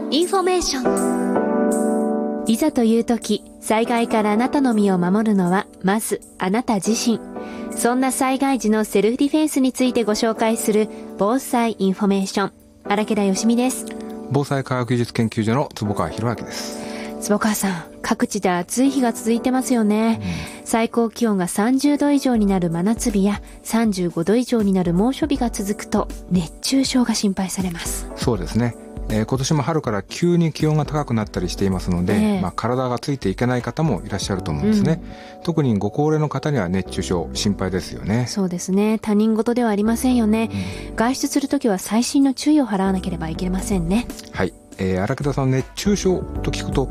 インフォメーション。いざという時、災害からあなたの身を守るのはまずあなた自身。そんな災害時のセルフディフェンスについてご紹介する防災インフォメーション。荒木田よしみです。 防災科学技術研究所の坪川博明です。 坪川さん、各地で暑い日が続いてますよね。最高気温が30度以上になる真夏日や35度以上になる猛暑日が続くと熱中症が心配されます。 そうですね。今年も春から急に気温が高くなったりしていますので、体がついていけない方もいらっしゃると思うんですね。特にご高齢の方には熱中症心配ですよね。 そうですね。他人事ではありませんよね。外出するときは細心の注意を払わなければいけませんね。 はい。荒木田さん、熱中症と聞くと